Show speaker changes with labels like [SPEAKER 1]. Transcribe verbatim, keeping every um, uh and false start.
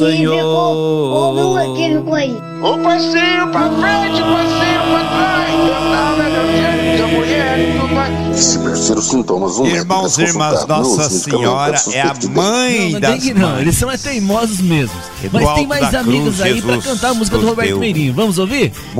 [SPEAKER 1] Senhor.
[SPEAKER 2] Ouve o equívoco aí.
[SPEAKER 3] O passeio pra frente, o passeio pra trás. Da mulher, do pai.
[SPEAKER 4] Se persistir os sintomas, um
[SPEAKER 1] Irmãos e irmãs, Nossa Senhora é a mãe
[SPEAKER 5] Não,
[SPEAKER 1] das
[SPEAKER 5] não, não,
[SPEAKER 1] mães.
[SPEAKER 5] eles são é teimosos mesmos.
[SPEAKER 1] E do
[SPEAKER 5] Mas tem
[SPEAKER 1] alto
[SPEAKER 5] mais
[SPEAKER 1] da
[SPEAKER 5] amigos
[SPEAKER 1] cruz,
[SPEAKER 5] aí pra
[SPEAKER 1] Jesus
[SPEAKER 5] cantar a música do
[SPEAKER 1] nos
[SPEAKER 5] Roberto
[SPEAKER 1] deu.
[SPEAKER 5] Meirinho. Vamos ouvir?